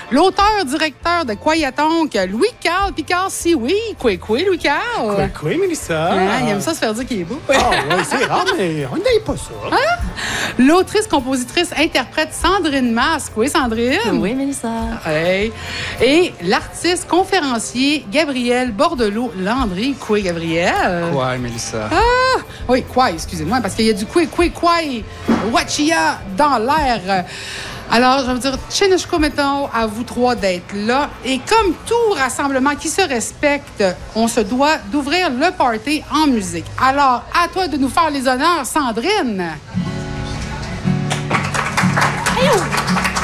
L'auteur, directeur de Kwayatonk, Louis-Carl Picard, si oui. Quoi, Louis-Carl? Quoi, Mélissa? Hein, il aime ça se faire dire qu'il est beau. Ah, oui, c'est rare, mais on n'aille pas ça. Hein? L'autrice, compositrice, interprète Sandrine Masque. Oui, Sandrine? Oui, Mélissa. Hey. Et l'artiste, conférencier, Gabriel Bordelot-Landry. Quoi, Gabriel? Quoi, Mélissa? Ah! Oui, quoi, excusez-moi, parce qu'il y a du quoi, Wachia dans l'air. Alors, je veux dire, Cheneshko, mettons, à vous trois d'être là. Et comme tout rassemblement qui se respecte, on se doit d'ouvrir le party en musique. Alors, à toi de nous faire les honneurs, Sandrine. Aïe!